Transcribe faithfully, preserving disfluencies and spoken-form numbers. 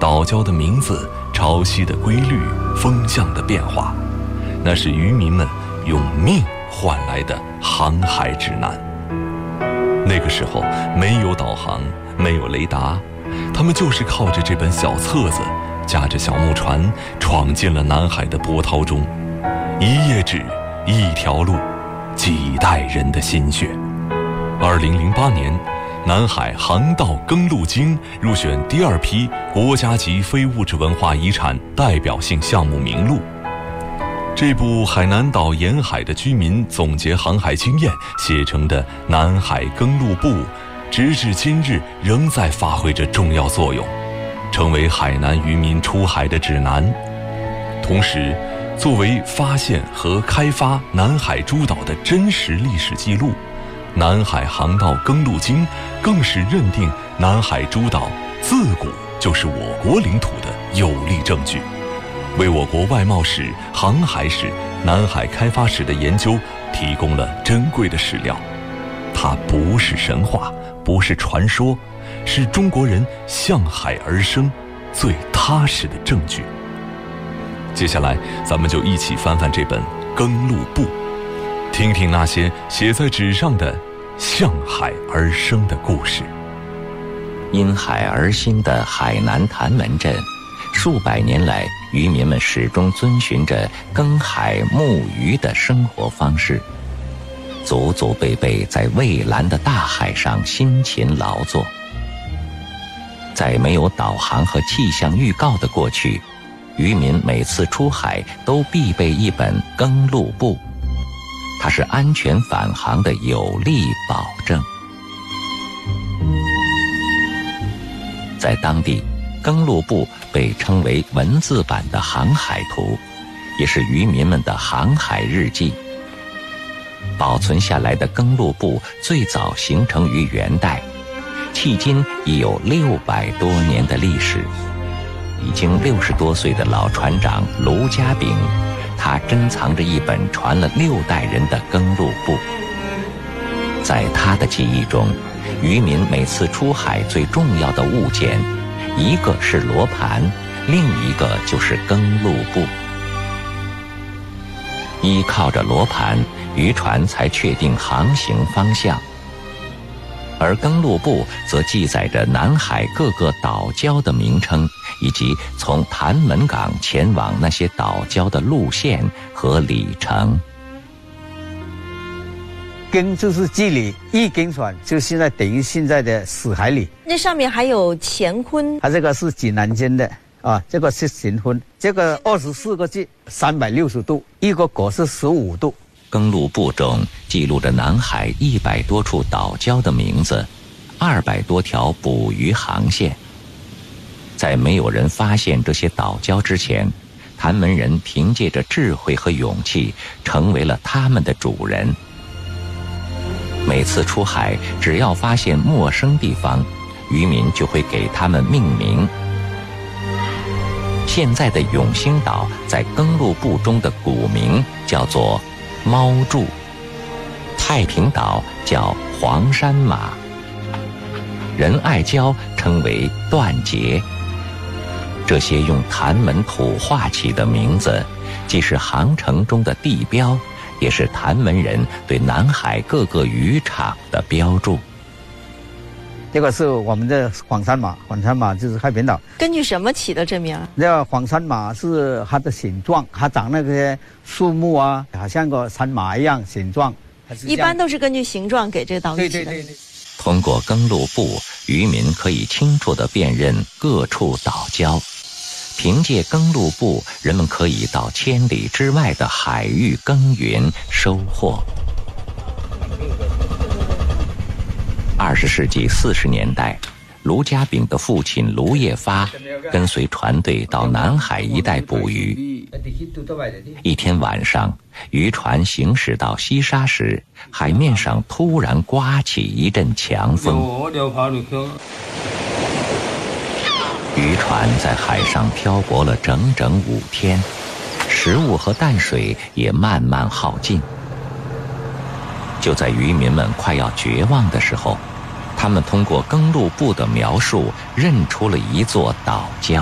岛礁的名字、潮汐的规律、风向的变化，那是渔民们用命换来的航海指南。那个时候没有导航，没有雷达，他们就是靠着这本小册子，驾着小木船闯进了南海的波涛中。一页纸，一条路，几代人的心血。二零零八年，南海航道庚路鲸入选第二批国家级非物质文化遗产代表性项目名录。这部海南岛沿海的居民总结航海经验写成的《南海庚路簿》，直至今日仍在发挥着重要作用，成为海南渔民出海的指南。同时，作为发现和开发南海诸岛的真实历史记录，南海航道庚路鲸更是认定南海诸岛自古就是我国领土的有力证据，为我国外贸史、航海史、南海开发史的研究提供了珍贵的史料。它不是神话，不是传说，是中国人向海而生最踏实的证据。接下来，咱们就一起翻翻这本庚路簿，听听那些写在纸上的向海而生的故事。 因海而兴的海南潭门镇，数百年来，渔民们始终遵循着耕海牧渔的生活方式，祖祖辈辈在蔚蓝的大海上辛勤劳作。在没有导航和气象预告的过去，渔民每次出海都必备一本庚路簿，它是安全返航的有力保证。在当地，庚路簿被称为文字版的航海图，也是渔民们的航海日记。保存下来的庚路簿最早形成于元代，迄今已有六百多年的历史。已经六十多岁的老船长卢家炳，他珍藏着一本传了六代人的庚路簿。在他的记忆中，渔民每次出海最重要的物件，一个是罗盘，另一个就是庚路簿。依靠着罗盘，渔船才确定航行方向，而庚路簿则记载着南海各个岛礁的名称，以及从潭门港前往那些岛礁的路线和里程。 庚就是距离，一庚船就现在等于现在的死海里。 那上面还有乾坤， 它这个是指南针的啊，这个是乾坤，这个二十四个字，三百六十度，一个国是十五度。 庚路簿中记录着南海一百多处岛礁的名字，二百多条捕鱼航线。在没有人发现这些岛礁之前，潭门人凭借着智慧和勇气，成为了他们的主人。每次出海，只要发现陌生地方，渔民就会给他们命名。现在的永兴岛在庚路簿中的古名叫做猫柱，太平岛叫黄山马，仁爱礁称为断节。这些用潭门土话起的名字，既是航程中的地标，也是潭门人对南海各个渔场的标注。 这个是我们的黄山马，黄山马就是太平岛。 根据什么起的这名？ 那个黄山马是它的形状，它长那些树木啊，好像个山马一样形状。 一般都是根据形状给这个岛屿起的。 对对对对。 通过庚路簿，渔民可以清楚地辨认各处岛礁。凭借庚路簿，人们可以到千里之外的海域耕耘收获。二十世纪四十年代，卢家炳的父亲卢业发跟随船队到南海一带捕鱼。一天晚上，渔船行驶到西沙时，海面上突然刮起一阵强风，渔船在海上漂泊了整整五天，食物和淡水也慢慢耗尽。就在渔民们快要绝望的时候，他们通过庚路簿的描述认出了一座岛礁。